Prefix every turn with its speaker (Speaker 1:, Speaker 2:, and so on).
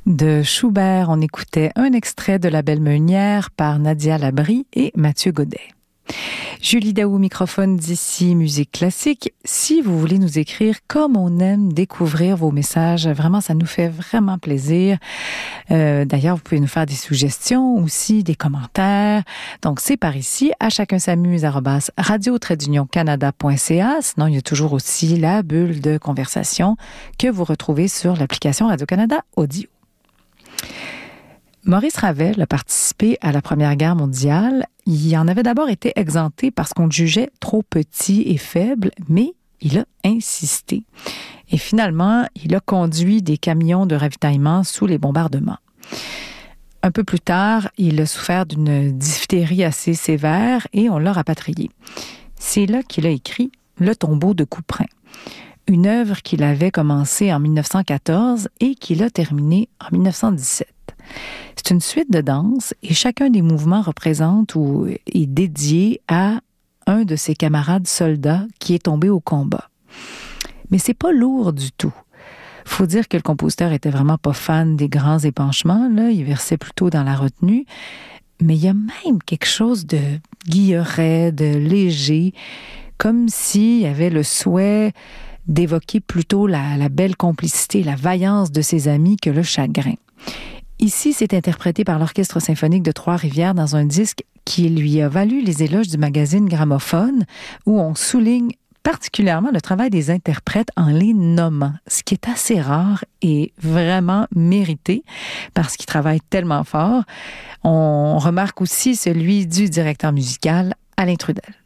Speaker 1: De Schubert, on écoutait un extrait de La Belle Meunière par Nadia Labrie et Mathieu Godet. Julie Daou, microphone d'ici Musique Classique. Si vous voulez nous écrire, comme on aime découvrir vos messages, vraiment, ça nous fait vraiment plaisir. D'ailleurs, vous pouvez nous faire des suggestions aussi, des commentaires. Donc, c'est par ici, à chacun s'amuse, @radio-canada.ca. Sinon, il y a toujours aussi la bulle de conversation que vous retrouvez sur l'application Radio-Canada Audio. Maurice Ravel a participé à la Première Guerre mondiale. Il en avait d'abord été exempté parce qu'on le jugeait trop petit et faible, mais il a insisté. Et finalement, il a conduit des camions de ravitaillement sous les bombardements. Un peu plus tard, il a souffert d'une diphtérie assez sévère et on l'a rapatrié. C'est là qu'il a écrit « Le tombeau de Couperin », une œuvre qu'il avait commencée en 1914 et qu'il a terminée en 1917. C'est une suite de danses et chacun des mouvements représente ou est dédié à un de ses camarades soldats qui est tombé au combat. Mais c'est pas lourd du tout. Faut dire que le compositeur était vraiment pas fan des grands épanchements, là. Il versait plutôt dans la retenue. Mais il y a même quelque chose de guilleret, de léger, comme s'il y avait le souhait d'évoquer plutôt la belle complicité, la vaillance de ses amis que le chagrin. Ici, c'est interprété par l'Orchestre symphonique de Trois-Rivières dans un disque qui lui a valu les éloges du magazine Gramophone, où on souligne particulièrement le travail des interprètes en les nommant, ce qui est assez rare et vraiment mérité parce qu'ils travaillent tellement fort. On remarque aussi celui du directeur musical, Alain Trudel.